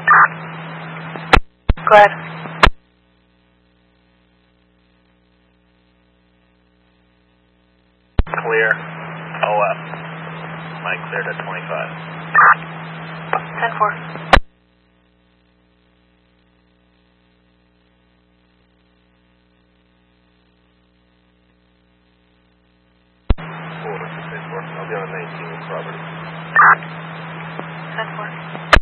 Go ahead. Clear. OF. Mike cleared at 25. 10-4. I'll be on 19 with property. 10-4.